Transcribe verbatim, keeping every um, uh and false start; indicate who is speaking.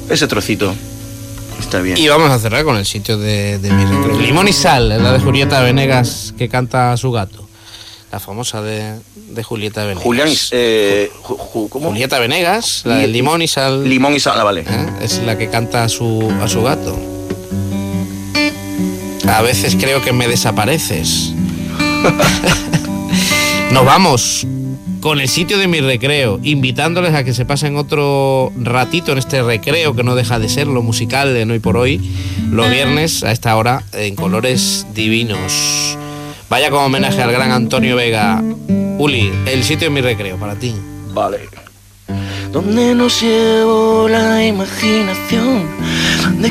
Speaker 1: ese trocito. Está bien.
Speaker 2: Y vamos a cerrar con el sitio de, de mi recreo. Limón y sal, la de Julieta Venegas que canta a su gato. La famosa de, de Julieta Venegas.
Speaker 1: Julián, eh, ju, ju, ¿cómo?
Speaker 2: Julieta Venegas, la de limón y sal.
Speaker 1: Limón y sal, ah, vale.
Speaker 2: ¿Eh? Es la que canta a su, a su gato. A veces creo que me desapareces. Nos vamos con el sitio de mi recreo, invitándoles a que se pasen otro ratito en este recreo que no deja de ser lo musical de Hoy por Hoy, los viernes a esta hora en Colores Divinos. Vaya como homenaje al gran Antonio Vega. Uli, el sitio de mi recreo para ti.
Speaker 1: Vale. Donde nos llevó la imaginación, donde